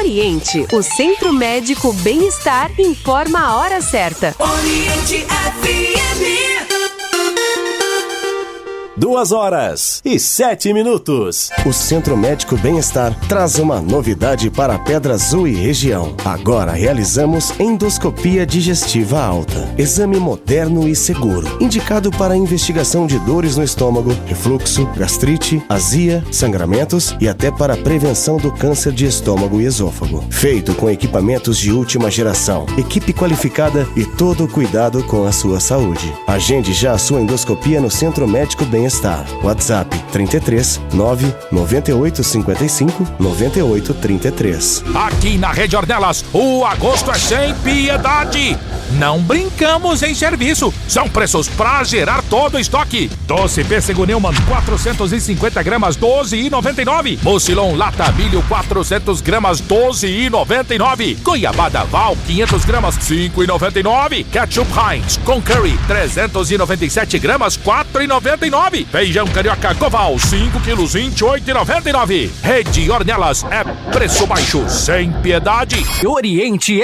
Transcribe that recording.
Oriente, o Centro Médico Bem-Estar, informa a hora certa. Oriente FM. 2h07. O Centro Médico Bem-Estar traz uma novidade para Pedra Azul e região. Agora realizamos endoscopia digestiva alta. Exame moderno e seguro, indicado para investigação de dores no estômago, refluxo, gastrite, azia, sangramentos e até para prevenção do câncer de estômago e esôfago. Feito com equipamentos de última geração, equipe qualificada e todo o cuidado com a sua saúde. Agende já a sua endoscopia no Centro Médico Bem-Estar. WhatsApp 33 9 98 55 98 33. Aqui na Rede Ornelas, o agosto é sem piedade. Não brincamos em serviço. São preços pra gerar todo o estoque. Doce pêssego Neumann 450 gramas 12,99. Mucilon lata milho 400 gramas 12,99. Goiabada Val 500 gramas 5,99. Ketchup Heinz com curry 397 gramas 4,99. Feijão carioca Coval 5 quilos 28,99. Rede Ornelas é preço baixo sem piedade. Oriente